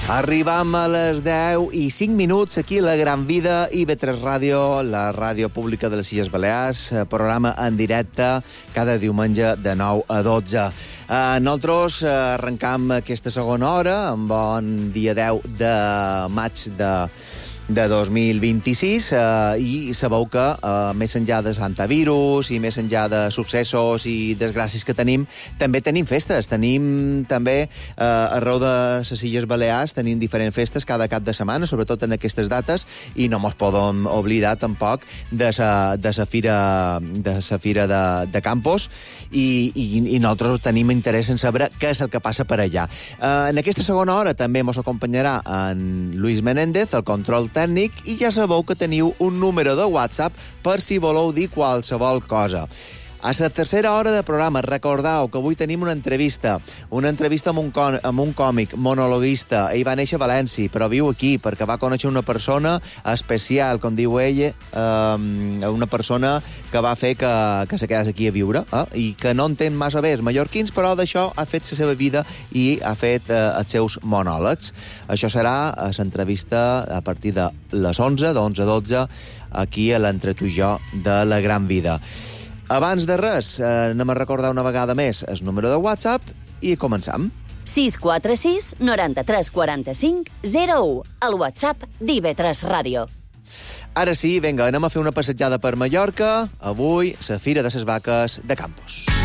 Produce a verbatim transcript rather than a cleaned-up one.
Arribam a les deu i cinc minuts aquí a la Gran Vida, I V tres Ràdio, la ràdio pública de les Illes Balears, programa en directe cada diumenge de nou a dotze. Uh, nosaltres uh, arrencam aquesta segona hora, en bon dia deu de maig de... de dos mil vint-i-sis, eh, i sabeu que eh, més enllà de antivirus i més enllà de successos i desgràcies que tenim, també tenim festes. Tenim també, eh, arreu de les Illes Balears, tenim diferents festes cada cap de setmana, sobretot en aquestes dates, i no mos podem oblidar tampoc de la de sa fira, de, sa fira de, de Campos, i, i, i nosaltres tenim interès en saber què és el que passa per allà. Eh, en aquesta segona hora també mos acompanyarà en Luis Menéndez, el control tècnic, i ja sabeu que teniu un número de WhatsApp per si voleu dir qualsevol cosa. A la tercera hora de programa, recordeu que avui tenim una entrevista, una entrevista amb un, con amb un còmic monologuista. Ell va néixer a València, però viu aquí, perquè va conèixer una persona especial, com diu ell, eh, una persona que va fer que, que se quedés aquí a viure, eh, i que no entén massa bé els mallorquins, però d'això ha fet la seva vida i ha fet eh, els seus monòlegs. Això serà a l'entrevista a partir de les onze, d'onze a dotze, aquí a l'Entre tu i jo de la Gran Vida. Abans de res, eh, anem a recordar una vegada més el número de WhatsApp i començam. sis quatre sis, noranta-tres, quaranta-cinc, zero u, el WhatsApp d'I V tres Ràdio. Ara sí, vinga, anem a fer una passejada per Mallorca. Avui, la Fira de les Vaques de Campos.